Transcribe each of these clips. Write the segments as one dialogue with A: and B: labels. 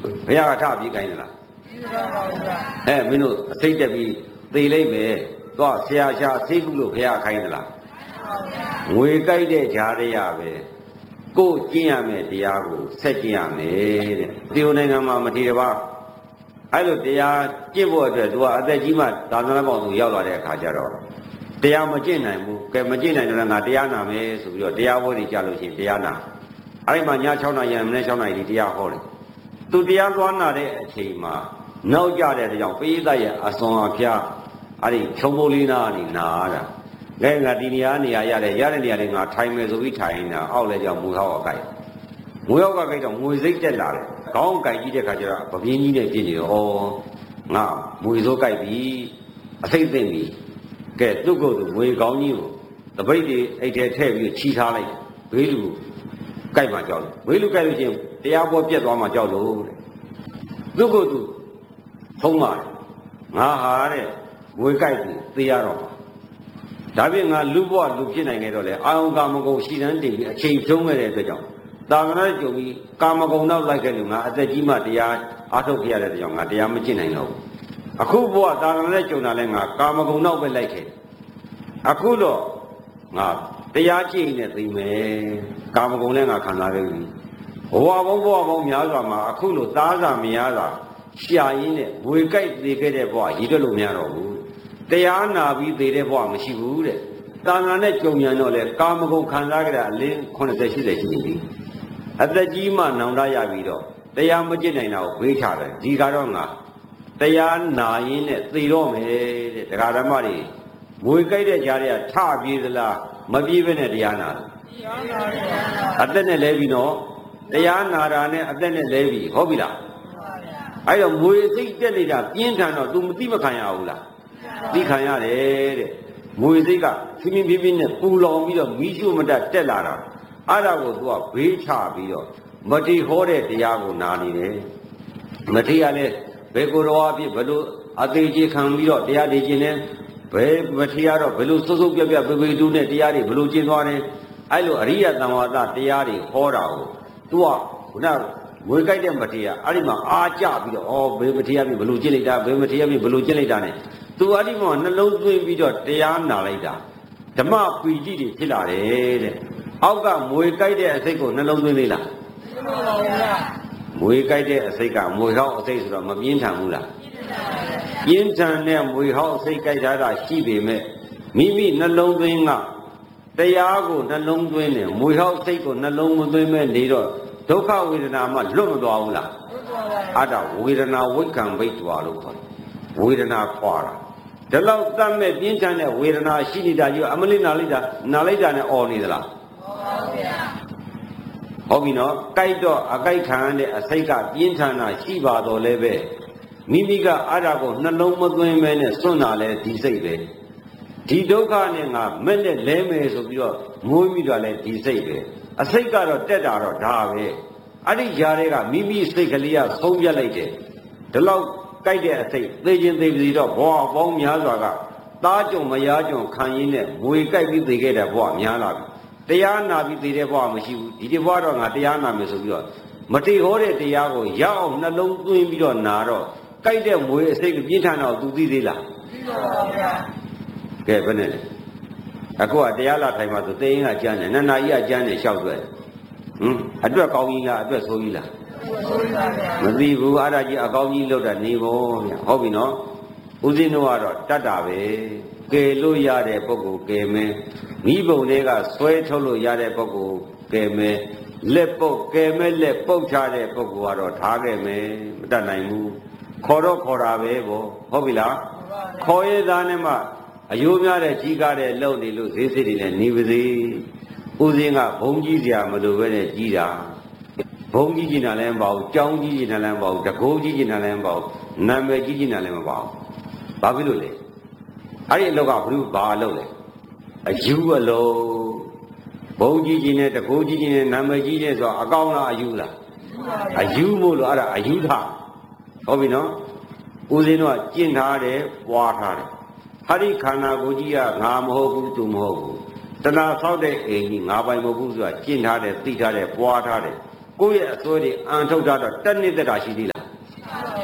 A: ဘုရားကထပြီးခိုင်းတယ်လားမင်းတို့အစိတ်တက်ပြီးသေလိုက်မယ်တော့ဆရာရှာဆေးကုလို့ဘုရားခိုင်းတယ်လားငွေကြိုက်တဲ့ဂျားရရပဲကိုကျင့်ရမယ်တရားကိုဆက်ကျင့်ရမယ်တဲ့ဒီနိုင်ငံမှာမထေရဘာအဲ့လိုတရားကျင့်ဖို့အတွက်သူကအသက်ကြီးမှသာသနာ့ဘောင်သူရောက်လာတဲ့အခါကျတော့တရားမကျင့်နိုင်ဘူးကဲမကျင့်နိုင်တော့ငါတရားနာမယ်ဆိုပြီးတော့တရားဝဲတွေကြားလို့ရှိရင်တရားနာအဲ့ဒီမှာည6နာရီမနေ့6နာရီတရားဟောတယ်သူတရားသွားနာတဲ့အချိန်မှာနောက်ကြတဲ့ကြောင့်ပိဋကရဲ့အစွန်အဖျားအဲ့ဒီဖြုံမိုးလေးနာနေနာတာလဲငါဒီနေရာရတဲ့နေရာလေးငါထိုင်မယ်ဆိုပြီးထိုင်နေတာအောက်လဲကြောင့်မူဟောက်အကိုက်မူဟောက်ကကြိုက်တော့ငွေစိတ်တက်လာတယ်ခေါင်းကြိုက်ကြည့်တဲ့ခါကျတော့ပပြင်းကြီးနဲ့ပြင်းနေတော့ငါမွေစိုးကြိုက်ပြီအစိတ်သိမ့်ပြီကဲသူ့ကိုယ်သူငွေကောင်းကြီးကိုတပိတ်တွေအိတ်ထဲထည့်ပြီးချီထားလိုက်ဘေးလူကြိုက်မှကြောက်တယ်ဘေးလူကြိုက်လို့ချင်းတရားပွဲပြက်သွားမှကြောက်လို့တဲ့သူ့ကိုယ်သူထုံးပါတယ်ငါဟာတဲ့ငွေကြိုက်ပြီးသေရတော့ဒါပြင်ငါလူဘဝလူဖြစ်နိုင်ခဲ့တော့လေအာယုံကာမဂုဏ်ရှိတန်းတင်ပြီးအချိန်ဖြုံးခဲ့တဲ့အတွက်ကြောင့်သာသနာ့ကြုံပြီးကာမဂုဏ်နောက်လိုက်ခဲ့လို့ငါအသက်ကြီးမှတရားအားထုတ်ခဲ့ရတဲ့အတွက်ကြောင့်ငါတရားမကျင့်နိုင်တော့ဘူးအခုဘဝသာသနာ့ကြုံတာလဲငါကာမဂုဏ်နောက်ပဲလိုက်ခဲ့အခုတော့ငါတရားကျင့်နေသိမယ်ကာမဂုဏ်လည်းငါခံစားခဲ့ပြီဘဝပေါင်းများစွာမှာအခုလိုသားစာမရတာရှာရင်းနဲ့ငွေကြိုက်သေးခဲ့တဲ့ဘဝရည်တွက်လို့မရတော့ဘူးတရားနာပြီးသေးတဲ့ဘဝမရှိဘူးတဲ့သာသနာနဲ့ကြုံရတော့လေကာမဂုဏ်ခံစားကြတာအလင်း80 80ရှိနေပြီအသက်ကြီးမှနောင်တရပြီးတော့တရားမကျင့်နိုင်တာကိုဘေးချတယ်ဒီကတော့ငါတရားနာရင်းနဲ့သေတော့မယ်တဲ့တရားဓမ္မတွေငွေကြိုက်တဲ့ကြားတွေကထပြေးသလားမပြေးဘဲနဲ့တရားနာတယ်အသက်နဲ့လဲပြီးတော့တရားနာတာနဲ့အသက်နဲ့လဲပြီးဟုတ်ပြီလားအဲ့တော့ငွေစိတ်တက်နေတာပြင်းထန်တော့ तू မသိမခံရဘူးလားသိခံရတယ်တဲ့ငွေစိတ်ကဖြင်းဖြင်းနဲ့ပူလောင်ပြီးတော့မီးရှို့မတတ်တက်လာတာအဲ့ဒါကို तू ကဘေးချပြီးတော့မတိဟောတဲ့တရားကိုနာနေတယ်မတိရလဲဘယ်ကိုယ်တော်အဖြစ်ဘယ်လိုအသေးကြီးခံပြီးတော့တရားတွေကျင့်လဲဘယ်မတိရတော့ဘယ်လိုစုစုပြပြပေပေတူးနဲ့တရားတွေဘယ်လိုကျင့်သွားတယ်အဲ့လိုအရိယသံဝါဒတရားတွေဟောတာကို तू ကခုနငွေကြိုက်တဲ့မထေရအဲ့ဒီမှာအားကြပြီးတော့ဘယ်မထေရပြီဘလို့ကျင့်လိုက်တာဘယ်မထေရပြီဘလို့ကျင့်လိုက်တာ ਨੇ သူအဲ့ဒီမှာနှလုံးသွင်းပြီးတော့တရားနာလိုက်တာဓမ္မပီတိတွေဖြစ်လာတယ်တဲ့အောက်ကငွေကြိုက်တဲ့အစိတ်ကိုနှလုံးသွင်းသေးလားငွေကြိုက်တဲ့အစိတ်ကငွေဟောက်အစိတ်ဆိုတော့မပြင်းထန်ဘူးလားပြင်းထန်တဲ့ငွေဟောက်အစိတ်ကြိုက်တာရှိပေမဲ့မိမိနှလုံးသွင်းကတရားကိုနှလုံးသွင်းတယ်ငွေဟောက်စိတ်ကိုနှလုံးမသွင်းမဲ့နေတော့ဒုက္ခဝေဒနာမှလွတ်မသွားဘူးလားအဲ့ဒါဝေဒနာဝိက္ခံဘိတ်သွားလို့ခေါ်တယ်ဝေဒနာခွာတာဒီလောက်တတ်မဲ့ပြင်းထန်တဲ့ဝေဒနာရှိနေတာကြီးအမလေးနာလိုက်တာနဲ့អော်နေသလားဟုတ်ပြီနော်ကြိုက်တော့အကြိုက်ခံတဲ့အစိတ်ကပြင်းထန်တာရှိပါတော့လဲပဲမိမိကအဲ့ဒါကိုနှလုံးမသွင်းမဲနဲ့စွန့်တာလဲဒီစိတ်ပဲဒီဒုက္ခနဲ့ငါမဲ့နဲ့လဲမယ်ဆိုပြီးတော့ငိုးမိတာလဲဒီစိတ်ပဲအစိတ်ကတော့တက်တာတော့ဒါပဲအဲ့ဒီຢာတွေကမိမိစိတ်ကလေးကဆုံးပြတ်လိုက်တယ်ဒီလောက်ကြိုက်တဲ့အစိတ်သေခြင်းသေပြီတော့ဘဝပေါင်းများစွာကသားကြုံမရားကြုံခံရင်းနဲ့ငွေကြိုက်ပြီးသေခဲ့တဲ့ဘဝများလာပြီတရားနာပြီးသေတဲ့ဘဝမရှိဘူးဒီဘဝတော့ငါတရားနာမယ်ဆိုပြီးတော့မတိဟောတဲ့တရားကိုရအောင်နှလုံးသွင်းပြီးတော့နာတော့ကြိုက်တဲ့ငွေအစိတ်ကပြင်းထန်တော့သူသိသေးလားသိပါဗျာကဲဘယ်နဲ့လဲအခုကတရားလာထိုင်မှဆိုသိရင်ကကျမ်းတယ်နန္နာကြီးကကျမ်းတယ်လျှောက်တွေ့အတွက်ကောင်းကြီးလားအတွက်ဆိုးကြီးလားမသိဘူးအဲ့ဒါကြီးအကောင်းကြီးလောက်တာနေဖို့ဗျဟုတ်ပြီနော်ဦးဇင်းတို့ကတော့တတ်တာပဲကယ်လို့ရတဲ့ပုဂ္ဂိုလ်ကယ်မယ်မိဘုံတွေကဆွဲထုတ်လို့ရတဲ့ပုဂ္ဂိုလ်ကယ်မယ်လက်ပုတ်ကယ်မယ်လက်ပုတ်ချတဲ့ပုဂ္ဂိုလ်ကတော့ထားခဲ့မယ်မတတ်နိုင်ဘူးခေါ်တော့ခေါ်တာပဲပေါ့ဟုတ်ပြီလားခေါ်ရသားနဲ့မှအယိုးများတဲ့ကြီးကားတဲ့လှုပ်နေလို့ဈေးစစ်တွေနဲ့နေပါစေဦးစင်းကဘုံကြီးစရာမလိုပဲနဲ့ကြီးတာဘုံကြီးကျင်တာလည်းမပေါ့ကြောင်းကြီးကျင်တာလည်းမပေါ့တကိုးကြီးကျင်တာလည်းမပေါ့နာမည်ကြီးကျင်တာလည်းမပေါ့ဘာဖြစ်လို့လဲအဲ့ဒီအလောက်ကဘုရားဘာအလုပ်လဲအယူအလုံးဘုံကြီးကျင်တဲ့တကိုးကြီးကျင်တဲ့နာမည်ကြီးတဲ့ဆိုအကောင်းလားအယူလားအယူမို့လို့အဲ့ဒါအယူထားဟုတ်ပြီနော်ဦးစင်းတို့ကကျင့်ထားတယ်ပွားထားတယ်ဟာဒီခန္ဓာကိုယ်ကြီးကငါမဟုတ်ဘူးသူမဟုတ်ဘူးတဏှာဆောက်တဲ့အိမ်ကြီးငါပိုင်မဟုတ်ဘူးဆိုတာကျင့်ထားတယ်သိထားတယ်ပွားထားတယ်ကိုယ့်ရဲ့အစွဲတွေအန်ထုတ်ထားတော့တက်နေတဲ့တာရှိသေးလား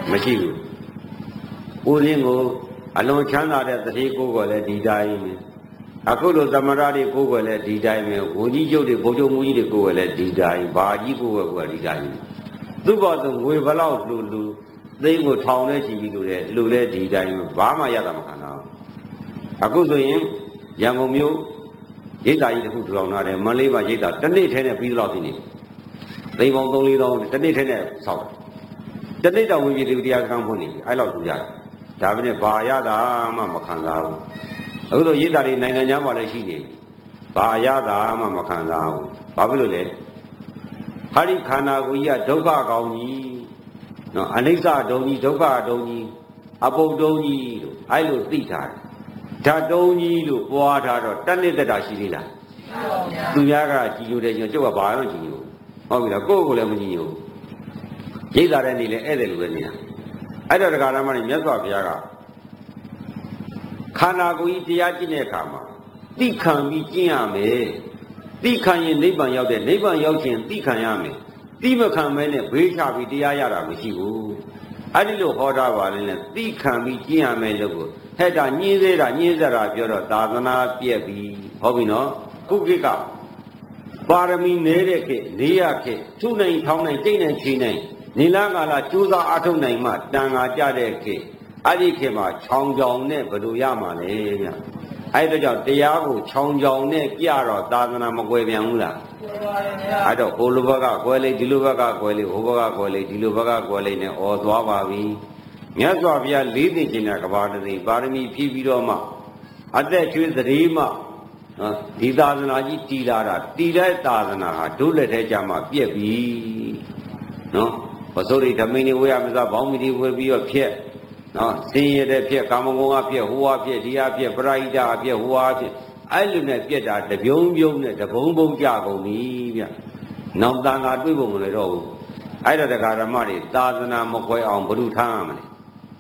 A: မရှိဘူးဦးရင်းကိုအလွန်ချမ်းသာတဲ့တတိကိုယ်ကလည်းဒီတိုင်းပဲအခုလိုသမရတွေကိုယ်ကလည်းဒီတိုင်းပဲဝန်ကြီးချုပ်တွေဗိုလ်ချုပ်မှုကြီးတွေကိုယ်ကလည်းဒီတိုင်းဘာကြီးကိုယ်ကဒီတိုင်းသူ့ဘောသူငွေဘလောက်လူသိန်းကိုထောင်နဲ့ချီပြီးလူလဲဒီတိုင်းဘာမှရတာမခံတော့အခုဆိုရင်ရန်ကုန်မြို့ရိတ်တာကြီးတစ်ခုထူထောင်ထားတယ်မန္တလေးမှာရိတ်တာတစ်နေ့ထဲနဲ့ပြီးတော့ဒီနေ့သိန်းပေါင်း3-4 တောင်းတစ်နေ့ထဲနဲ့ဆောက်တစ်နေ့တောင်ဝင်ပြည်သူတရားကံဖွင့်နေပြီအဲ့လောက်ထူကြတယ်ဒါပဲနဲ့ဘာရတာမှမခံစားဘူးအခုတော့ရိတ်တာတွေနိုင်ငံခြားမှာလည်းရှိနေဘာရတာမှမခံစားဘူးဘာဖြစ်လို့လဲဟာဒီခန္ဓာကိုယ်ကြီးကဒုက္ခကောင်းကြီးနော်အနိစ္စဒုံကြီးဒုက္ခဒုံကြီးအပုပ်ဒုံကြီးလို့အဲ့လိုသိထားတယ်ဓာတ်ဒုံကြီးလို့ပွားထားတော့တဏှိတ္တရှိသေးလားသူများကကြည်ညိုတယ်ကျုပ်ကဘာမှကြည်ညိုဟုတ်ပြီလားကိုယ့်ကိုယ်လည်းမကြည်ညိုရိတ်တာတဲ့နေလဲဧည့်သည်လိုပဲနေတာအဲ့တော့တရားဓမ္မတွေမြတ်စွာဘုရားကခန္ဓာကိုယ်ကြီးတရားကျင့်တဲ့အခါမှာသိခံပြီးကျင့်ရမယ်သိခံရင်နိဗ္ဗာန်ရောက်တဲ့နိဗ္ဗာန်ရောက်ခြင်းသိခံရမယ်သိမခံမဲနဲ့ဘေးချပြီးတရားရတာမရှိဘူးအဲ့ဒီလိုဟောတာပါလေနဲ့သိခံပြီးကျင့်ရမယ်လို့ကိုဟဲ့တာညင်းသေးတာညင်းစရာပြောတော့သာသနာပြက်ပြီဟုတ်ပြီနော်ခုကိကပါရမီနေတဲ့ခေနေရခေထုနိုင်ထောင်းနိုင်တိတ်နိုင်ချိန်နိုင်နေလားကာလကျိုးစားအထုတ်နိုင်မှတန်ခါကြတဲ့ခေအဲ့ဒီခေမှာချောင်ချောင်နဲ့ဘယ်လိုရမှာလဲဗျအဲ့ဒါကြောင့်တရားကိုချောင်ချောင်နဲ့ကြတော့သာသနာမကွယ်ပြန်ဘူးလားအဲ့တော့ဟိုလိုဘက်ကကွယ်လေဒီလိုဘက်ကကွယ်လေဟိုဘက်ကကွယ်လေဒီလိုဘက်ကကွယ်လေနဲ့ဩသွားပါပြီမြတ်စွာဘုရားလေးသိကျင်တဲ့ကဘာတသိပါရမီဖြည့်ပြီးတော့မှအသက်ကျွေးသတိမှဒီသာသနာကြီးတည်လာတာတည်တဲ့သာသနာဟာဒုလက်ထဲကြမှာပြက်ပြီနော်ပစိုးရိဓမိန်တွေဝေရမစားဘောင်းမီတွေဝေပြီးတော့ဖြက်နော်စင်ရတဲ့ဖြက်ကာမဂုဏ်အဖြက်ဟိုအဖြက်ဒီအဖြက်ပရိဒအဖြက်ဟိုအဖြက်အဲ့လိုနဲ့ပြက်တာတပြုံးပြုံးနဲ့တဘုံဘုံကြကုန်ပြီဗျနောက်တန်ခါတွေးဖို့မလွယ်တော့ဘူးအဲ့တော့တရားဓမ္မတွေသာသနာမခွဲအောင်ဘုရုထားရမလဲ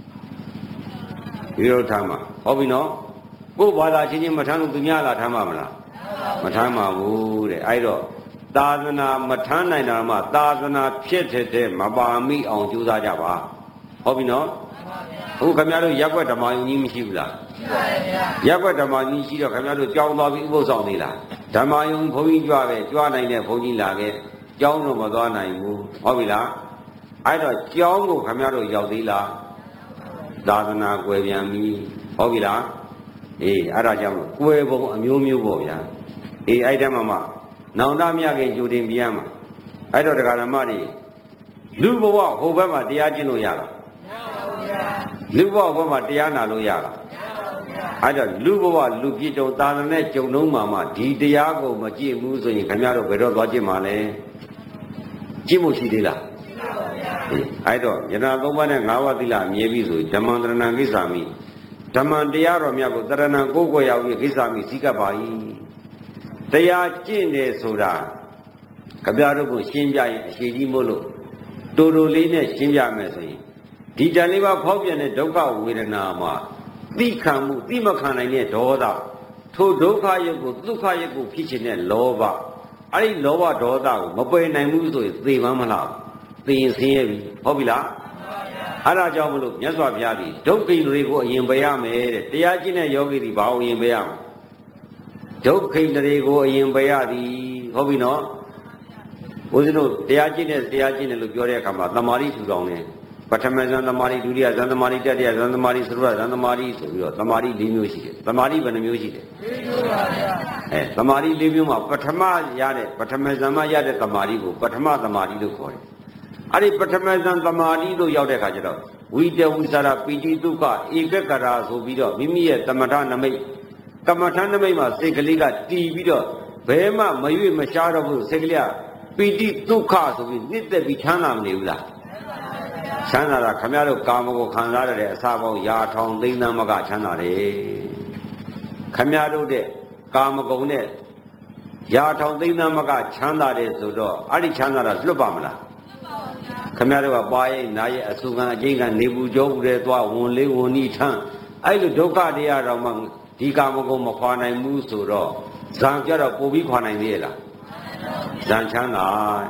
A: ဒီလိုထားမှာဟုတ်ပြီနော်ကိုယ်ဘာသာချင်းချင်းမထမ်းလို့သူများလာထမ်းပါမလားမထမ်းပါဘူးတဲ့အဲ့တော့သာသနာမထမ်းနိုင်တာမှသာသနာဖြစ်တဲ့မပါမိအောင်ကြိုးစားကြပါဟုတ်ပြီနော်အခုခင်ဗျားတို့ရက်ွက်ဓမ္မယုံကြီးမရှိဘူးလားရှိပါတယ်ဗျာရက်ွက်ဓမ္မကြီးရှိတော့ခင်ဗျားတို့ကြောင်းသွားပြီးဥပုသ်ဆောင်သေးလားဓမ္မယုံဘုန်းကြီးကြွားပဲကြွားနိုင်တဲ့ဘုန်းကြီးလာခဲ့ကြောင်းတော့မသွားနိုင်ဘူးဟုတ်ပြီလားအဲ့တော့ကြောင်းကိုခင်ဗျားတို့ရောက်သေးလားသာသနာကွယ်ပြန်ပြီဟုတ်ပြီလားအေးအဲ့ဒါကြောင့်ကွယ်ပုံအမျိုးမျိုးပေါ့ဗျာအေးအဲ့တည်းမှာနောင်တမြခင်ကြိုတင်ပြန်မှာအဲ့တော့တရားဓမ္မတွေလူဘဝဟိုဘက်မှာတရားကျင့်လို့ရလားလူဘဝမှာတရားနာလို့ရလားအဲ့တော့လူဘဝလူပြည့်တုံသာသနာကြုံလုံးမှာဒီတရားကိုမကြည့်ဘူးဆိုရင်ခင်ဗျားတို့ဘယ်တော့သွားကြည့်မှာလဲကြည့်မှုရှိသေးလားအဲ့တော့ယနာသုံးပါးနဲ့၅ပါးသီလမြဲပြီဆိုဓမ္မန္တရဏကိစ္ဆာမိဓမ္မတရားတော်မြတ်ကိုတရဏံကိုယ်ကိုရောက်ပြီးကိစ္ဆာမိစည်းကပ်ပါ၏တရားကျင့်တယ်ဆိုတာခင်ဗျားတို့ကိုရှင်းပြရင်အရှိကြီးမို့လို့တူတူလေးနဲ့ရှင်းပြမယ်ဆိုရင်ဒီတန်လေးပါဖောက်ပြန်တဲ့ဒုက္ခဝေဒနာမှာသိခံမှုသိမခံနိုင်တဲ့ဒေါသထိုဒုက္ခရုပ်ကိုဒုက္ခရုပ်ကိုဖြစ်ခြင်းတဲ့လောဘအဲ့ဒီလောဘဒေါသကိုမပယ်နိုင်ဘူးဆိုရင်သေမှမလားသိရင်ဆင်းရဲပြီဟုတ်ပြီလားအဲ့ဒါကြောင့်မလို့မြတ်စွာဘုရားဒီဒုက္ခိတွေကိုအရင်ပယ်ရမယ်တဲ့တရားကျင့်တဲ့ယောဂီတွေဘာကိုအရင်ပယ်ရမလဲဒုက္ခိတွေကိုအရင်ပယ်ရသည်ဟုတ်ပြီနော်ဘုရားတို့တရားကျင့်တဲ့လို့ပြောတဲ့အခါမှာသမာဓိထူထောင်တယ်ပထမဇန်သမာဓိဒုတိယဇန်သမာဓိတတိယဇန်သမာဓိသရုပ်ဇန်သမာဓိဆိုပြီးတော့သမာဓိ၄မျိုးရှိတယ်သမာဓိဘယ်နှမျိုးရှိတယ်၄မျိုးပါဗျာသမာဓိ၄မျိုးမှာပထမရတဲ့ပထမဇန်မှာရတဲ့သမာဓိကိုပထမသမာဓိလို့ခေါ်တယ်အဲ့ဒီပထမဇန်သမာဓိလို့ရောက်တဲ့အခါကျတော့ဝိတဝိသရာပိတိဒုက္ခဧကကရာဆိုပြီးတော့မိမိရဲ့သမထနမိတ်ကမ္မထနမိတ်မှာစိတ်ကလေးကတည်ပြီးတော့ဘယ်မှမရွေ့မရှားတော့ဘူးစိတ်ကလေးကပိတိဒုက္ခဆိုပြီးနှစ်သက်ပြီးချမ်းသာမနေဘူးလားချမ်းသာတာခမရတို့ကာမကိုခံစားရတဲ့အစာပေါင်းရာထောင်သိန်းသန်းမကချမ်းသာတယ်ခမရတို့တဲ့ကာမဂုဏ်နဲ့ရာထောင်သိန်းသန်းမကချမ်းသာတယ်ဆိုတော့အဲ့ဒီချမ်းသာတာလွတ်ပါမလားခမရတို့ကပါရဲ့နာရဲ့အဆုခံအကျဉ်းကနေပူကြောဦးတဲ့သွားဝင်လေးဝင်ဤထမ်းအဲ့လိုဒုက္ခတရားတော်မှဒီကာမဂုဏ်မခွာနိုင်ဘူးဆိုတော့ဇံကြတော့ပို့ပြီးခွာနိုင်သေးရဲ့လားဇံချမ်းသာ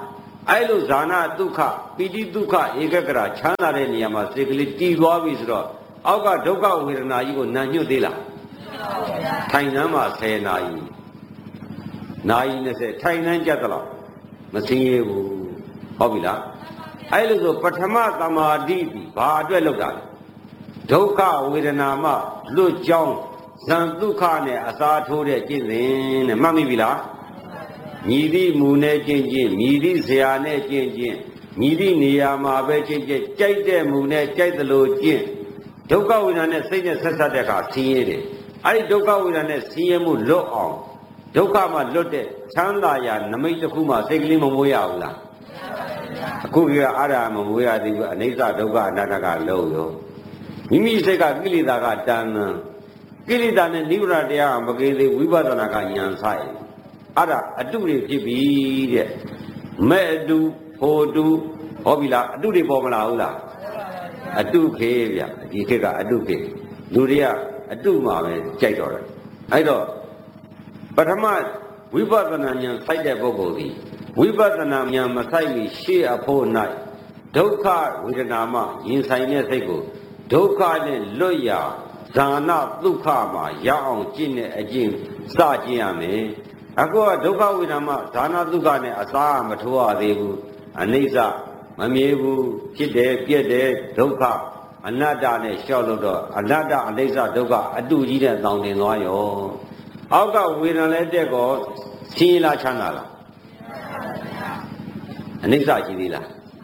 A: အဲ့လိုဇာနာဒုက္ခပိဋိဒုက္ခဧကဂရချမ်းသာတဲ့နေရာမှာစိတ်ကလေးတည်သွားပြီဆိုတော့အောက်ကဒုက္ခဝေဒနာကြီးကိုနာညွတ်သေးလားထိုင်နှမ်းမှာ10နာရီနာရီ20ထိုင်နှမ်းကြက်တော့မစင်းရဘူးဟုတ်ပြီလားအဲ့လိုဆိုပထမသမာဓိဒီဘာအတွက်လောက်တာလဲဒုက္ခဝေဒနာမှလွတ်ကြောင်းဇံဒုက္ခနဲ့အစာထိုးတဲ့ကျင့်စဉ်နဲ့မှတ်မိပြီလားညီသည့်မူနဲ့ကျင့်ခြင်းညီသည့်ဆရာနဲ့ကျင့်ခြင်းညီသည့်နေရာမှာပဲကျင့်ခြင်းကြိုက်တဲ့မူနဲ့ကြိုက်သလိုကျင့်ဒုက္ခဝေဒနာနဲ့စိတ်နဲ့ဆက်ဆက်တဲ့အခါဆင်းရဲတယ်အဲ့ဒီဒုက္ခဝေဒနာနဲ့ဆင်းရဲမှုလွတ်အောင်ဒုက္ခမှလွတ်တဲ့ချမ်းသာရာနမိတ်တစ်ခုမှစိတ်ကလေးမမွေးရဘူးလားအခုကအားရမမွေးရသေးဘူးအနိစ္စဒုက္ခအနတ္တကလုံးရောမိမိစိတ်ကကိလေသာကတဏ္ဍကိလေသာနဲ့နိဗ္ဗာန်တရားမကင်းသေးဝိပဿနာကဉာဏ်ဆိုင်အဲ့ဒါအတုတွေဖြစ်ပြီတဲ့မဲ့အတုဖို့တုဟောပြီလားအတုတွေပေါ်မလာဘူးလားအတုခေဗျဒီခေတ်ကအတုခေတ်လူတွေကအတုမှပဲကြိုက်တော့တယ်အဲ့တော့ပထမဝိပဿနာဉာဏ်စိုက်တဲ့ပုဂ္ဂိုလ်ဒီဝိပဿနာဉာဏ်မစိုက်မီရှေ့အဖို့၌ဒုက္ခဝေဒနာမှရင်ဆိုင်တဲ့စိတ်ကိုဒုက္ခနဲ့လွတ်ရာဇာနာဒုက္ခမှာရအောင်ကျင့်တဲ့အကျင့်စကျင့်ရမယ်အခုကဒုက္ခဝေဒနာမှဇာနာဒုက္ခနဲ့အစားမထိုးရသေးဘူးအနိစ္စမမြဲဘူးဖြစ်တယ်ပြက်တယ်ဒုက္ခအနတ္တနဲ့လျှောက်လို့တော့အနတ္တအနိစ္စဒုက္ခအတုကြီးတဲ့တောင်းတင်သွားရောအောက်ကဝေဒနာလည်းတက်ကောဆင်းရဲလားချမ်းသာလားအနိစ္စရှိသေးလား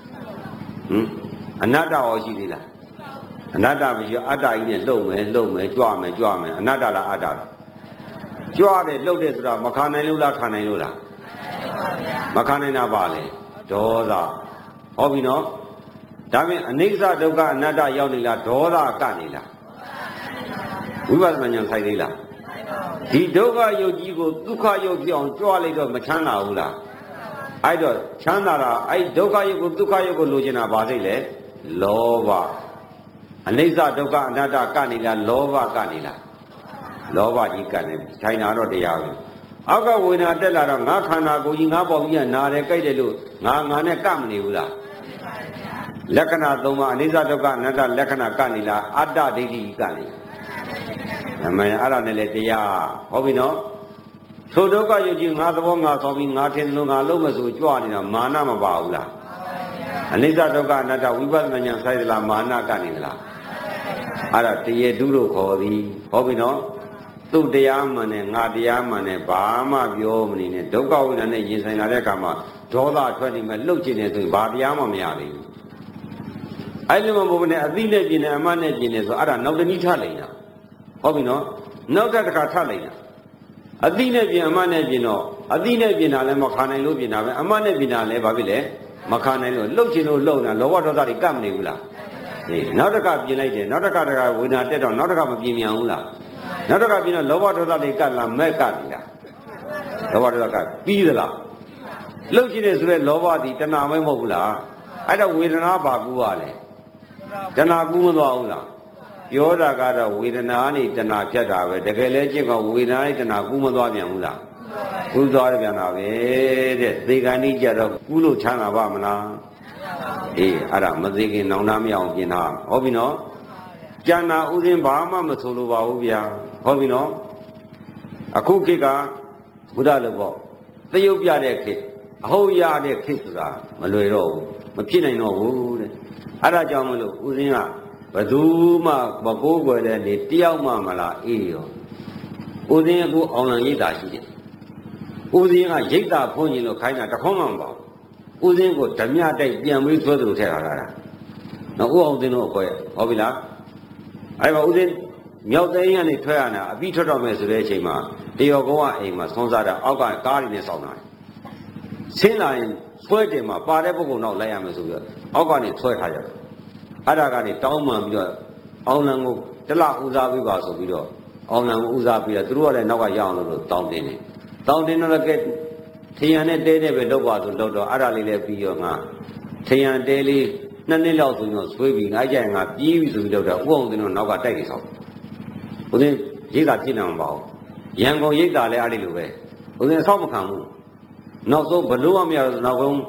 A: အနတ္တရောရှိသေးလားအနတ္တမရှိအတ္တကြီးနဲ့လှုပ်မယ်ကြွမယ်အနတ္တလားအတ္တလားကြွတယ်လှုပ်တယ်ဆိုတာမခံနိုင်လို့လားခံနိုင်လို့လားမခံနိုင်တာပါလေဒေါသဟောပြီနော်ဒါပြင်အနိစ္စဒုက္ခအနတ္တရောက်နေလားဒေါသကနေလားဝိပဿနာဉာဏ်ဆိုင်သေးလားဒီဒုက္ခယုတ်ကြီးကိုဒုက္ခယုတ်ပြောင်းကြွလိုက်တော့မချမ်းသာဘူးလားအဲ့တော့ချမ်းသာတာအဲ့ဒုက္ခယုတ်ကိုဒုက္ခယုတ်ကိုလိုချင်တာဘာစိတ်လဲလောဘအနိစ္စဒုက္ခအနတ္တကနေလားလောဘကနေလားလောဘကြီးကနေထိုင်တာတော့တရားပဲအောက်ကဝေဒနာတက်လာတော့ငါခန္ဓာကိုယ်ကြီးငါပေါင်းကြီးကနာတယ်ကြိုက်တယ်လို့ငါနဲ့ကမနေဘူးလားလက္ခဏာ၃ပါးအနိစ္စဒုက္ခအနတ္တလက္ခဏာကနေလားအတ္တဒိဋ္ဌိကနေအမှန်အဲ့ဒါနဲ့လေတရားဟောပြီနော်ထိုဒုက္ခယုတ်ကြီးငါသဘောငါဆောင်ပြီးငါထင်လို့ငါလုံးမဆိုကြွနေတာမာနမပါဘူးလားအနိစ္စဒုက္ခအနတ္တဝိပဿနာဉာဏ်ဆိုင်သလားမာနကနေသလားအဲ့ဒါတရေတုလို့ခေါ်သည်ဟောပြီနော်သူ့တရားမှန်နဲ့ငါတရားမှန်နဲ့ဘာမှပြောမနေနဲ့ဒုက္ခဝိဒနာနဲ့ရင်ဆိုင်လာတဲ့အခါမှာဒေါသထွက်နေမှလှုပ်ချင်တယ်ဆိုရင်ဘာတရားမှမရသေးဘူးအဲ့လိုမှမဟုတ်နဲ့အသိနဲ့ပြင်တယ်အမှတ်နဲ့ပြင်တယ်ဆိုအဲ့ဒါနောက်တနည်းထလိုက်တာဟုတ်ပြီနော်နောက်တစ်ခါထလိုက်တာအသိနဲ့ပြင်အမှတ်နဲ့ပြင်တော့အသိနဲ့ပြင်တာလည်းမခံနိုင်လို့ပြင်တာပဲအမှတ်နဲ့ပြင်တာလည်းဘာဖြစ်လဲမခံနိုင်လို့လှုပ်ချင်လို့လှုပ်နေတာလောဘဒေါသတွေကပ်မနေဘူးလားအေးနောက်တစ်ခါပြင်လိုက်တယ်နောက်တစ်ခါဝေဒနာတက်တော့နောက်တစ်ခါမပြင်မြန်ဘူးလားနောက်တစ်ခါပြင်တော့လောဘဒေါသတွေကပ်လာမဲ့ကပ်နေတာလောဘဒေါသကပြီးသလားလှုပ်ချင်တယ်ဆိုတဲ့လောဘသည်တဏှာမဲမဟုတ်ဘူးလားအဲ့တော့ဝေဒနာဘာကူပါလဲတဏှာကူမသွားဘူးလားပြောတာကတော့ဝေဒနာနဲ့တဏှာဖြတ်တာပဲတကယ်လဲကျင့်ကောဝေဒနာနဲ့တဏှာကူမသွားပြန်ဘူးလားကူသွားရပြန်တာပဲတဲ့သေခါနိကြတော့ကူလို့ချမ်းသာပါမလားအေးအဲ့ဒါမသေးခင်နောင်နာမရအောင်ပြင်ထားဟောပြီနော်ကျန်တာဥစဉ်ဘာမှမဆိုလိုပါဘူးဗျာဟောပြီနော်အခုခေတ်ကဘုရားလို့ပေါ့သရုပ်ပြတဲ့ခေတ်အဟုတ်ရတဲ့ခေတ်ဆိုတာမလွယ်တော့ဘူးမဖြစ်နိုင်တော့ဘူးတဲ့အဲ့ဒါကြောင့်မလို့ဥစဉ်ကဘသူမှမကိုးကွယ်တဲ့နေတယောက်မှမလားအေးရောဥစဉ်အခုအောင်လံရိပ်သာရှိတယ်ဥစဉ်ကရိပ်သာဖွင့်ရင်လို့ခိုင်းတာတခေါမှမပါဘူးဥစဉ်ကိုဓမြတိုက်ပြန်ပြီးဆွဲသလိုထည့်ထားတာနော်ဥအောင်သိလို့ခေါ်ရဟောပြီလားအဲ့မှာဥစဉ်မြောက်သိန်းကနေထွက်ရတာအပြီးထွက်တော့မယ်ဆိုတဲ့အချိန်မှာတရော်ကုန်းကအိမ်မှာဆုံးစားတာအောက်ကကားတွေနဲ့စောင့်တာဆင်းလာရင်ဆွဲတယ်မှာပါတဲ့ပုဂ္ဂိုလ်နောက်လိုက်ရမယ်ဆိုပြီးတော့အောက်ကနေဆွဲထားကြတယ်အဲ့ဒါကနေတောင်းမှန်ပြီးတော့အောင်လံကိုတလဦးစားပေးပါဆိုပြီးတော့အောင်လံကိုဦးစားပေးတော့သူတို့ကလည်းနောက်ကရအောင်လို့တောင်းတင်တယ်တောင်းတင်တော့လည်းထရံနဲ့တဲတဲ့ပဲလောက်ပါဆိုလောက်တော့အဲ့ဒါလေးလည်းပြီးရောငါထရံတဲလေး2နှစ်လောက်ဆိုရင်ဆွဲပြီးငါကြိုင်ငါပြေးပြီဆိုပြီးလောက်တော့ဥအောင်တင်တော့နောက်ကတိုက်နေဆောင်ဦးသိရိတ်သာဖြစ်နေမှာမပါဘူးရန်ကုန်ရိတ်သာလည်းအဲ့ဒီလိုပဲဦးသိဆောက်မခံဘူးနောက်ဆုံးဘလို့မရတော့နောက်ဆုံး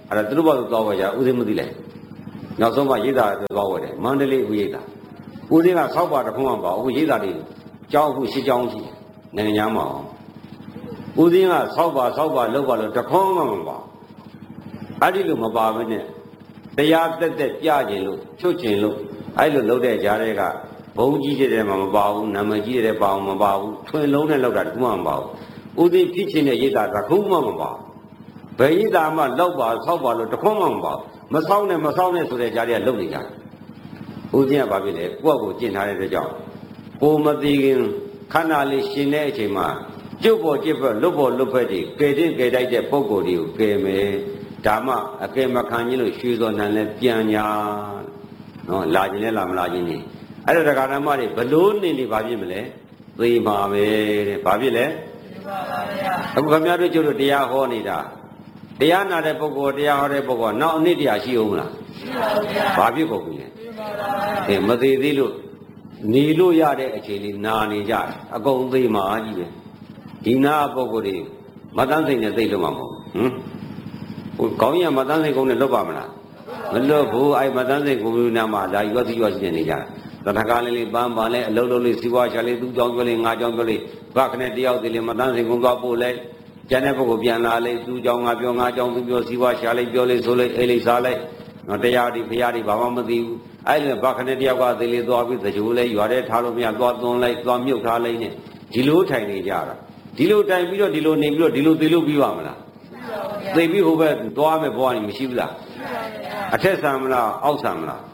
A: အဲ့ဒါသူတို့ဘာလို့သွားဝယ်ကြဦးစင်းမသိလိုက်နောက်ဆုံးမှရိတ်တာသွားဝယ်တယ်မန္တလေးဦးရိတ်တာဦးစင်းကဆောက်ပါတစ်ခုမှမပါဘူးရိတ်တာတွေကျောင်းအခုရှစ်ကျောင်းရှိတယ်နိုင်ငံညာမှာဦးစင်းကဆောက်ပါလောက်ပါလို့တစ်ခုမှမပါအဲ့ဒီလိုမပါဘဲနဲ့တရားတက်ပြကျင်လို့ချွတ်ကျင်လို့အဲ့လိုလုပ်တဲ့ကြားတွေကဘုံကြီးတဲ့မှာမပါဘူးနာမည်ကြီးတဲ့ပါအောင်မပါဘူးထွင်လုံးနဲ့လောက်တာတခုမှမပါဘူးဦးသိဖြစ်ချင်းတဲ့ရိတ်တာတခုမှမပါဘယ်ရိတ်တာမှလောက်ပါဆောက်ပါလို့တခုမှမပါမဆောက်နဲ့ဆိုတဲ့ကြားတွေကလုံနေကြတယ်ဦးသိကဘာဖြစ်လဲကိုယ့်ကိုကျင့်ထားတဲ့အတွက်ကြောင့်ကိုမသိခင်ခန္ဓာလေးရှင်တဲ့အချိန်မှာကျုပ်ပေါ်ကျစ်ပေါ်လွတ်ပေါ်လွတ်ဖက်တွေကယ်တင်ကယ်တိုက်တဲ့ပုံကိုယ်တွေကိုကယ်မယ်ဒါမှအကယ်မခံခြင်းလို့ရွှေစောနံလဲပြန်ညာနော်လာခြင်းလဲလာမလာခြင်းနေအဲ့ဒါတရားဓမ္မတွေဘလို့နေဘာဖြစ်မလဲသိပါပဲတဲ့ဘာဖြစ်လဲသိပါပါဗျာအခုခင်ဗျားတို့ကျုပ်တို့တရားဟောနေတာတရားနာတဲ့ပုဂ္ဂိုလ်တရားဟောတဲ့ပုဂ္ဂိုလ်နောက်အနည်းတရားရှိအောင်မလားရှိပါဘူးဗျာဘာဖြစ်ကုန်ပြီလဲသိပါပါဗျာမသေးသေးလို့နေလို့ရတဲ့အချိန်လေးနာနေကြအကုန်သိမှာကြီးပဲဒီနာပုဂ္ဂိုလ်တွေမတန်းစိတ်နဲ့သိလို့မှာမဟုတ်ဟိုကောင်းရမတန်းစိတ်ကုန်းနဲ့လွတ်ပါမလားမလွတ်ဘူးအဲ့မတန်းစိတ်ကုန်းနာမှာဒါရွက်သီးရွက်စီနေကြတထကားလေးပန်းပါလဲအလုံးလုံးလေးစီးပွားချလေးသူ့ကြောင့်ပြောလေးငါကြောင့်ပြောလေးဘာခနဲ့တယောက်တည်းလေးမတန်းစိတ်ကုန်းသွားပို့လိုက်ကျန်တဲ့ပုဂ္ဂိုလ်ပြန်လာလေသူ့ကြောင့်ငါပြောငါကြောင့်သူပြောစီးပွားချလေးပြောလေးဆိုလေးအေးလေးစားလိုက်နော်တရားဒီဖရာဒီဘာမှမသိဘူးအဲ့လိုဘာခနဲ့တယောက်ကသေးလေးသွားပြီးတကြိုးလေးရွာတဲ့ထားလို့မရသွားသွန်းလိုက်သွားမြုပ်ထားလိုက်နဲ့ဒီလိုထိုင်နေကြတာဒီလိုတိုင်ပြီးတော့ဒီလိုနေပြီးတော့ဒီလိုသေလို့ပြီးပါမလားသိပြီးဟိုဘက်သွားမယ်ဘဝကြီးမရှိဘူးလားအထက်ဆံမလားအောက်ဆံမလား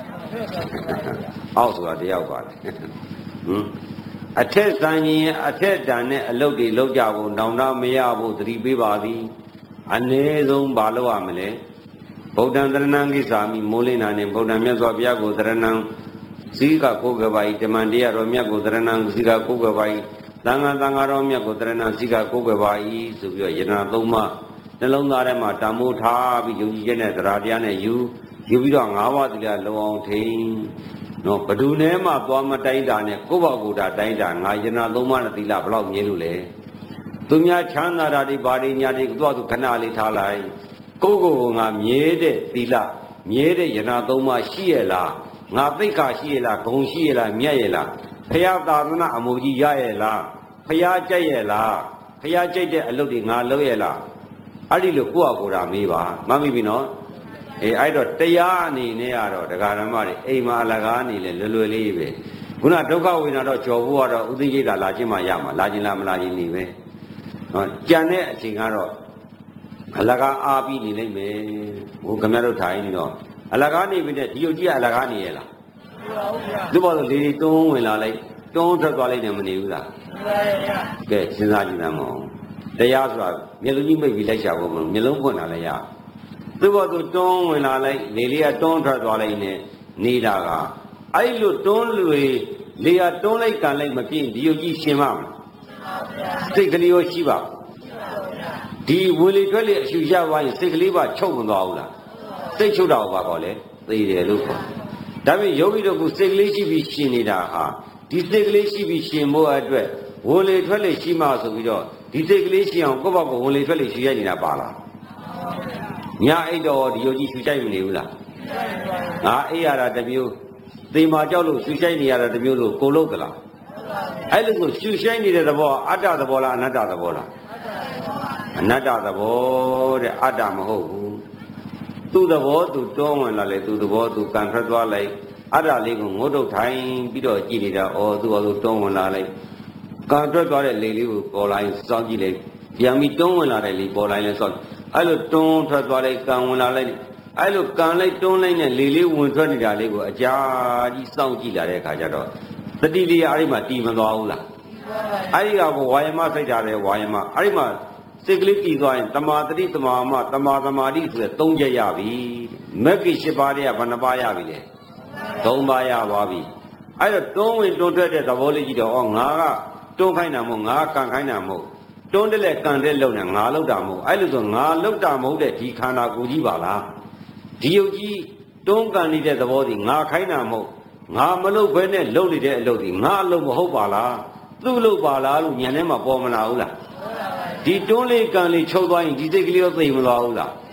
A: အောက်ဆိုတာတယောက်ပါလေအထက်ဆံရင်အထက်တန်နဲ့အလုတ်တွေလောက်ကြဖို့နောင်တမရဖို့သတိပေးပါသည်အ ਨੇ ဆုံးဘာလို့ရမလဲဗုဒ္ဓံတရဏံကိသာမိမိုးလင်းနာနဲ့ဗုဒ္ဓံမြတ်စွာဘုရားကိုတရဏံစည်းကကိုယ်ကပါဤဓမ္မံတရားတော်မြတ်ကိုတရဏံစည်းကကိုယ်ကပါဤသံဃာတော်မြတ်ကိုတရဏံစည်းကကိုယ်ကပါဤဆိုပြီးတော့ယတနာသုံးပါးနှလုံးသားထဲမှာတမိုးထားပြီးယုံကြည်ချက်နဲ့တရားတရားနဲ့ယူပြီးတော့၅ပါးသီလလုံအောင်ထိန်နော်ဘဒုနဲ့မှသွားမတိုင်းတာနဲ့ကိုယ့်ဘာကိုယ်တာတိုင်းတာငါယတနာသုံးပါးနဲ့သီလဘယ်လောက်မြဲလို့လဲသူများချမ်းသာတာတွေဘာတွေညာတွေသွားသူခဏလေးထားလိုက်ကိုယ့်ကိုယ်ငါမြဲတဲ့သီလမြဲတဲ့ယတနာသုံးပါးရှိရလားငါသိက္ခာရှိရလားဂုဏ်ရှိရလားမြတ်ရလားဖရာသာသနာအမှုကြီးရရဲ့လားဖရာကြိုက်ရဲ့လားဖရာကြိုက်တဲ့အလုပ်တွေငါလုပ်ရဲ့လားအဲ့ဒီလိုကိုယ့်အကိုယ်တာမေးပါမှတ်မိပြီနော်အဲ့တော့တရားအနေနဲ့ကတော့တရားဓမ္မတွေအိမ်မှာအလကားနေလေလွယ်လေးပဲခုနဒုက္ခဝေဒနာတော့ကြော်ဖို့ကတော့ဥသိကိတာလာခြင်းမှရမှာလာခြင်းလားမလာခြင်းနေပဲနော်ကြံတဲ့အချိန်ကတော့အလကားအားပြီးနေလိမ့်မယ်ဟိုခင်ဗျားတို့ထိုင်နေတော့အလကားနေပြီတဲ့ဒီယုတ်ကြီးကအလကားနေရလားသူ့ဘာလို့လေတွေတွန်းဝင်လာလိုက်တွန်းထွက်သွားလိုက်တယ်မနေဘူးလားကဲစဉ်းစားကြည့်ရအောင်တရားဆိုတာမျက်လုံးကြီးမိတ်ပြီးလိုက်ရှာဖို့မလို့မျက်လုံးဖွင့်လာလည်းရသူ့ဘာသူတွန်းဝင်လာလိုက်လေလေးကတွန်းထွက်သွားလိုက်နဲ့နေတာကအဲ့လိုတွန်းလွေလေကတွန်းလိုက်ကန်လိုက်မပြင်းဒီယုတ်ကြီးရှင်ပါမလားစိတ်ကလေးရောရှိပါဒီဝေလေထွက်လေအရှူရသွားရင်စိတ်ကလေးပါချုပ်မသွားဘူးလားစိတ်ချုပ်တာကိုပါခေါ်လေသိတယ်လို့ခေါ်ဒါပေမဲ့ယောဂီတို့ကစိတ်ကလေးရှိပြီးရှင်နေတာဟာဒီစိတ်ကလေးရှိပြီးရှင်ဖို့အတွက်ဝေလေထွက်လေရှိမှဆိုပြီးတော့ဒီစိတ်ကလေးရှင်အောင်ကိုယ့်ဘက်ကဝေလေထွက်လေရှူရနေတာပါလားညာအိတ်တော်ဒီယောဂီရှူချိုက်မနေဘူးလားငါအိတ်ရတာတမျိုးသေမာကြောက်လို့ရှူချိုက်နေရတာတမျိုးလို့ကိုလို့သလားအဲ့လိုကိုရှူချိုက်နေတဲ့သဘောအတ္တသဘောလားအနတ္တသဘောလားအနတ္တသဘောတဲ့အတ္တမဟုတ်ဘူးသူ့သဘောသူတွန်းဝင်လာလေသူ့သဘောသူကန်ထွက်သွားလိုက်အတ္တလေးကိုငုတ်တုတ်ထိုင်ပြီးတော့ကြည်နေတာဩသူ့ဘာလို့တွန်းဝင်လာလိုက်ကန်ထွက်သွားတဲ့လေလေးကိုပေါ်လာရင်စောင့်ကြည့်လိုက်ပြန်ပြီးတွန်းဝင်လာတဲ့လေပေါ်လာရင်စောင့်အဲ့လိုတွန်းထွက်သွားလိုက်ကန်ဝင်လာလိုက်အဲ့လိုကန်လိုက်တွန်းလိုက်နဲ့လေလေးဝင်ထွက်နေတာလေးကိုအကြာကြီးစောင့်ကြည့်လာတဲ့အခါကျတော့တတိလေးအဲ့ဒီမှာတီမသွားဘူးလားအဲ့ဒီကဝါယမစိတ်ဓာတ်တဲ့ဝါယမအဲ့ဒီမှာစိတ်ကလေးတည်သွားရင်တမာတတိတမာမတမာသမာဓိဆိုတဲ့၃ချက်ရပြီမဂ္ဂင်၈ပါးတည်းကဘယ်နှပါးရပြီလဲ၃ပါးရပါပြီအဲ့တော့တွန်းဝင်တွန်းထွက်တဲ့သဘောလေးကြီးတော့ဩငါကတွန်းခိုင်းတာမဟုတ်ငါကန်ခိုင်းတာမဟုတ်တွန်းတယ်လေကန်တယ်လုံတယ်ငါလောက်တာမဟုတ်အဲ့လိုဆိုငါလောက်တာမဟုတ်တဲ့ဒီခန္ဓာကိုယ်ကြီးပါလားဒီယုတ်ကြီးတွန်းကန်နေတဲ့သဘောဒီငါခိုင်းတာမဟုတ်ငါမလုပ်ဘဲနဲ့လုပ်နေတဲ့အလုပ်ဒီငါအလုပ်မဟုတ်ပါလားသူ့လုပ်ပါလားလို့ညံထဲမှာပေါ်မလာဘူးလားဒီတွန်းလေးကန်လေးချုပ်သွားရင်ဒီစိတ်ကလေးတော့သိမသွားဘူးလား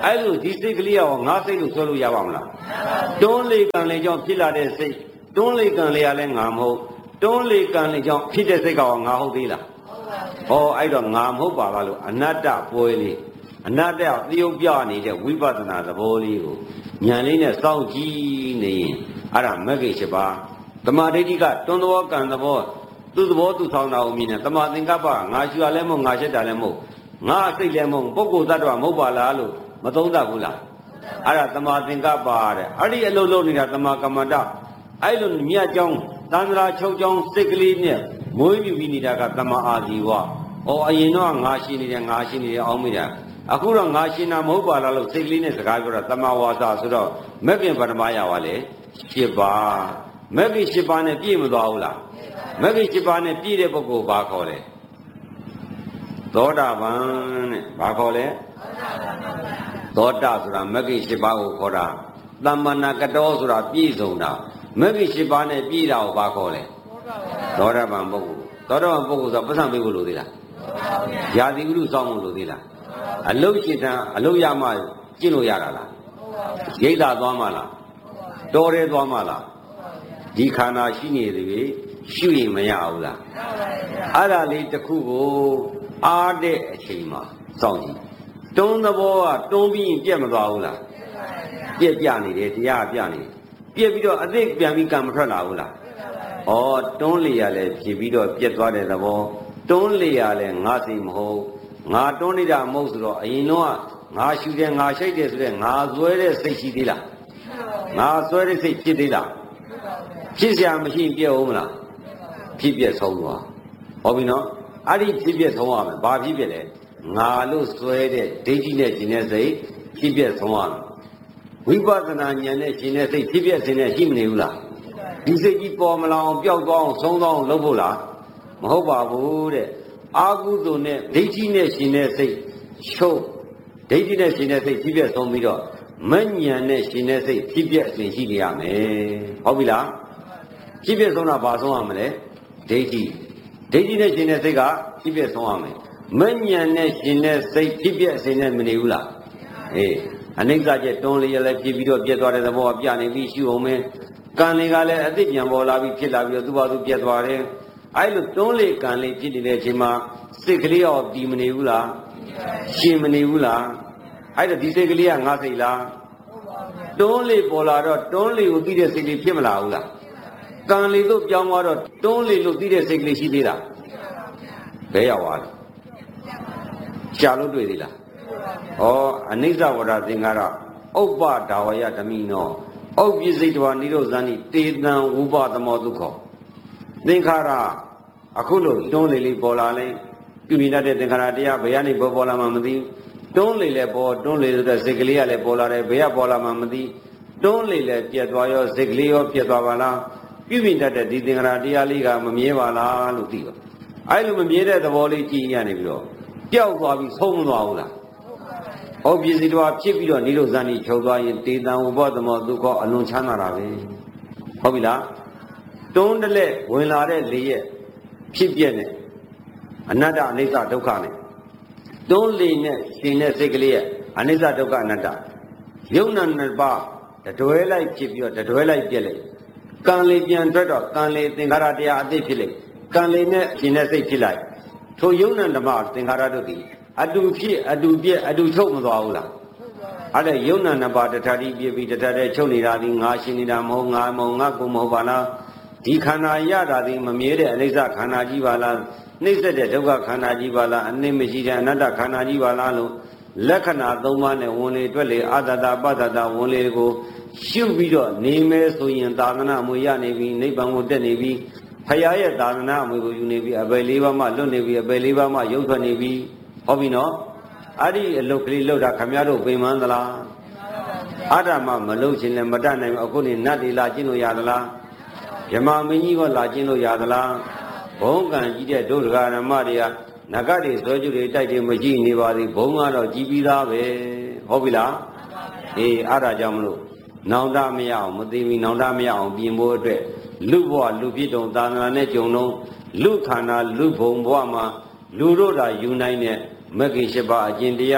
A: အဲ့လိုဒီစိတ်ကလေးရောငါစိတ်လို့ဆွဲလို့ရပါမလားတွန်းလေကံလေကြောင့်ဖြစ်လာတဲ့စိတ်တွန်းလေကံလေကလည်းငါမဟုတ်တွန်းလေကံလေကြောင့်ဖြစ်တဲ့စိတ်ကငါဟုတ်သေးလားဟောအဲ့တော့ငါမဟုတ်ပါလားလို့အနတ္တပွဲလေးအနတ္တသရုပ်ပြနေတဲ့ဝိပဿနာသဘောလေးကိုဉာဏ်လေးနဲ့စောင့်ကြည့်နေရင်အဲ့ဒါမဂ္ဂင်7ပါးသမာဓိဋ္ဌိကတွန်းသဘောကံသဘောသူ့သဘောသူဆောင်တာကိုမြင်တယ်သမာသင်္ကပ္ပငါရှူရလဲမဟုတ်ငါရှက်တာလဲမဟုတ်ငါစိတ်လဲမဟုတ်ပုဂ္ဂိုလ်သတ္တဝါမဟုတ်ပါလားလို့မသုံးတတ်ဘူးလားအဲ့ဒါသမာသင်္ကပ္ပတဲ့အဲ့ဒီအလုံးလုံးနေတာသမာကမ္မန္တအဲ့လိုမြတ်ကြောင်းသန္တရာချုပ်ကြောင်းစိတ်ကလေးနဲ့မွေးမြူပြီးနေတာကသမာအာဇီဝ။အော်အရင်တော့ငါရှိနေတယ်ငါရှိနေတယ်အောင်းမိတာအခုတော့ငါရှင်တာမဟုတ်ပါလားလို့စိတ်ကလေးနဲ့စကားပြောတာသမာဝါစာဆိုတော့မဂ္ဂင်ပထမရပါလေ7ပါးမဂ္ဂင်7ပါးနဲ့ပြည့်မသွားဘူးလားမဂ္ဂင်7ပါးနဲ့ပြည့်တဲ့ပုဂ္ဂိုလ်ဘာခေါ်လဲသောတာပန်တဲ့ဘာခေါ်လဲသောတာဆိုတာမဂ္ဂင်7ပါးကိုခေါ်တာသမ္မာနာကတောဆိုတာပြည့်စုံတာမဂ္ဂင်7ပါးနဲ့ပြည့်တာကိုဘာခေါ်လဲသောတာပန်ပုဂ္ဂိုလ်သောတာပန်ပုဂ္ဂိုလ်ဆိုပတ်စံပေးဖို့လိုသေးလားယာတိဥဒုစောင်းဖို့လိုသေးလားအလုတ်ရှင်တန်အလုတ်ရမှကျင့်လို့ရတာလားရိတ်တာသွားမှလားတော်တယ်သွားမှလားဒီခန္ဓာရှိနေသေးရှုရင်မရဘူးလားအဲ့ဒါလေးတစ်ခုကိုအားတဲ့အချိန်မှာစောင့်ကြည့်တွန်းသဘောကတွန်းပြီးရင်ပြက်မသွားဘူးလားပြက်ပြနေတယ်တရားပြနေပြက်ပြီးတော့အသိပြန်ပြီးကံမထွက်လာဘူးလားဩတွန်းလေရလဲဖြစ်ပြီးတော့ပြက်သွားတဲ့သဘောတွန်းလေရလဲငါစိမဟုတ်ငါတွန်းနေတာမဟုတ်ဆိုတော့အရင်တော့ငါရှူတယ်ငါရှိုက်တယ်ဆိုတဲ့ငါဆွဲတဲ့စိတ်ရှိသေးလားငါဆွဲတဲ့စိတ်ဖြစ်သေးလားဖြစ်เสียမရှိပြည့်အောင်မလားဖြစ်ပြည့်ဆုံးသွားဟုတ်ပြီနော်အဲ့ဒီဖြစ်ပြည့်ဆုံးရမယ်ဘာဖြစ်ပြည့်လဲငါလို့ဆွဲတဲ့ဒိဋ္ဌိနဲ့ရှင်တဲ့စိတ်ဖြစ်ပြည့်ဆုံးရမယ်ဝိပဿနာဉာဏ်နဲ့ရှင်တဲ့စိတ်ဖြစ်ပြည့်ခြင်းနဲ့ရှိမနေဘူးလားဒီစိတ်ကြီးပေါ်မလာအောင်ပျောက်သွားအောင်ဆုံးသွားအောင်လုပ်ဖို့လားမဟုတ်ပါဘူးတဲ့အာဟုတုနဲ့ဒိဋ္ဌိနဲ့ရှင်တဲ့စိတ်ချုပ်ဒိဋ္ဌိနဲ့ရှင်တဲ့စိတ်ဖြစ်ပြဆုံးပြီးတော့မဉဏ်နဲ့ရှင်တဲ့စိတ်ဖြစ်ပြအစဉ်ရှိနေရမယ်ဟုတ်ပြီလားဖြစ်ပြဆုံးတာဘာဆုံးရမလဲဒိဋ္ဌိနဲ့ရှင်တဲ့စိတ်ကဖြစ်ပြဆုံးရမယ်မဉဏ်နဲ့ရှင်တဲ့စိတ်ဖြစ်ပြအစဉ်နဲ့မနေဘူးလားအေးအနိစ္စကျတွန်းလေးရလဲဖြစ်ပြီးတော့ပြတ်သွားတဲ့သဘောကပြနေပြီးရှုအောင်မယ်ကံလေးကလည်းအသိဉာဏ်ပေါ်လာပြီးဖြစ်လာပြီးတော့သူ့ဘာသူပြတ်သွားတယ်အဲ့လိုတွန်းလေကံလေးဖြစ်နေတဲ့အချိန်မှာစိတ်ကလေးရောတည်မနေဘူးလားရှင်မနေဘူးလားအဲ့ဒါဒီစိတ်ကလေးကငါစိတ်လားတွန်းလေပေါ်လာတော့တွန်းလေကိုသိတဲ့စိတ်လေးဖြစ်မလာဘူးလားကံလေတို့ပြောင်းသွားတော့တွန်းလေလို့သိတဲ့စိတ်ကလေးရှိသေးလားဘယ်ရောက်သွားလဲရှာလို့တွေ့သေးလားဩအနိစ္စဝရသင်္ကာရဥပ္ပဒါဝယဓမိနောဩပစ္စိတဝနိရောဇာနိတေတံဝုပသမောဒုက္ခသင်္ခါရအခုလို့တွန်းလေလေးပေါ်လာလဲပြုမိတတ်တဲ့သင်္ခါရတရားဘယ်ကနေပေါ်လာမှမသိတွန်းလေလဲပေါ်တွန်းလေဆိုတဲ့စိတ်ကလေးကလည်းပေါ်လာတယ်ဘယ်ကပေါ်လာမှမသိတွန်းလေလဲပြတ်သွားရောစိတ်ကလေးရောပြတ်သွားပါလားပြုမိတတ်တဲ့ဒီသင်္ခါရတရားလေးကမမြဲပါလားလို့သိတော့အဲ့လိုမမြဲတဲ့သဘောလေးကြည့်ရနေပြီးတော့ပျောက်သွားပြီးဆုံးမသွားဘူးလားဩပစ္စည်းတော်ဖြစ်ပြီးတော့နိရောဇာနိချုပ်သွားရင်တေတံဝဘောသမောဒုက္ခအလွန်ချမ်းသာတာပဲဟုတ်ပြီလားတွန်းတလက်ဝင်လာတဲ့လေရဲ့ဖြစ်ပြနဲ့အနတ္တအနိစ္စဒုက္ခနဲ့တွန်းလေနဲ့ရှင်တဲ့စိတ်ကလေးရဲ့အနိစ္စဒုက္ခအနတ္တယုံနာနှစ်ပါးတတွဲလိုက်ဖြစ်ပြီးတော့တတွဲလိုက်ပြက်လိုက်ကံလေပြန်ထွက်တော့ကံလေသင်္ခါရတရားအသိဖြစ်လိုက်ကံလေနဲ့ရှင်တဲ့စိတ်ဖြစ်လိုက်ထိုယုံနာဓမ္မသင်္ခါရတို့ဒီအတူဖြစ်အတူပြက်အတူချုပ်မသွားဘူးလားအဲ့ဒါယုံနာနှစ်ပါးတထတိပြည့်ပြီးတထတဲ့ချုပ်နေတာဒီငါရှင်နေတာမဟုတ်ငါမဟုတ်ငါကိုမဟုတ်ပါလားဒီခန္ဓာရတာဒီမမြဲတဲ့အနိစ္စခန္ဓာကြီးပါလားနှိမ့်ဆက်တဲ့ဒုက္ခခန္ဓာကြီးပါလားအနိမရှိတဲ့အနတ္တခန္ဓာကြီးပါလားလို့လက္ခဏာ၃ပါးနဲ့ဝင်လေတွက်လေအတ္တတာပတ္တတာဝင်လေကိုရှုပြီးတော့နေမယ်ဆိုရင်သာသနာအမွေရနေပြီနိဗ္ဗာန်ကိုတက်နေပြီဖရာရဲ့သာသနာအမွေကိုယူနေပြီအပေ၄ပါးမှလွတ်နေပြီအပေ၄ပါးမှရုပ်ထွက်နေပြီဟုတ်ပြီနော်အဲ့ဒီအလုတ်ကလေးလောက်တာခမရတို့ပြင်မှန်းသလားအတ္တမမလုတ်ခြင်းလည်းမတတ်နိုင်ဘူးအခုနေနတ်တွေလာကျင့်လို့ရသလားမြမမင်းကြီးကလာကျင့်လို့ရသလားဘုံကံကြီးတဲ့ဒုဒကာဓမ္မတွေကနဂတ်တွေဆွဲကြွတွေတိုက်တွေမရှိနေပါသေးဘုံကတော့ကြီးပြီးသားပဲဟုတ်ပြီလားအေးအဲ့ဒါကြောင့်မလို့နောင်တမရအောင်မသိမီနောင်တမရအောင်ပြင်ဖို့အတွက်လူဘဝလူဖြစ်တုံသာသနာနဲ့ကြုံတော့လူခန္ဓာလူဘုံဘဝမှာလူတို့သာယူနိုင်တဲ့မဂ္ဂင်၈ပါးအကျင့်တရား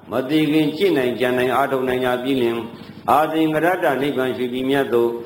A: မတိခင်ကြည်နိုင်ကြံနိုင်အာထုံနိုင်ကြပြီလင်အာသင်္ကရတ္တနိဗ္ဗာန်ရှိပြီမြတ်သို့